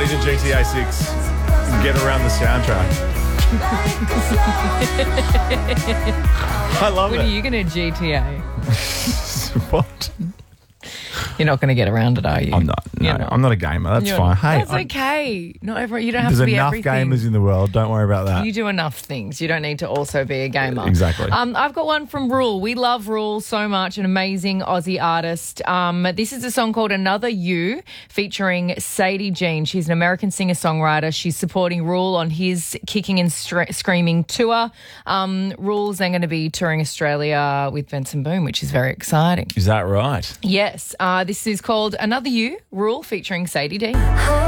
into GTA 6 and get around the soundtrack. I love When it. are you going to GTA? What? You're not going to get around it, are you? I'm not. No, You're not. I'm not a gamer. That's You're fine. not. Hey, That's okay. Not everyone. You don't have there's to be enough everything. gamers in the world. Don't worry about that. You do enough things. You don't need to also be a gamer. Exactly. I've got one from Rule. We love Rule so much, an amazing Aussie artist. This is a song called Another You featuring Sadie Jean. She's an American singer-songwriter. She's supporting Rule on his Kicking and Screaming tour. Rule's then going to be touring Australia with Benson Boone, which is very exciting. Is that right? Yes. This is called Another You, Rule featuring Sadie D. I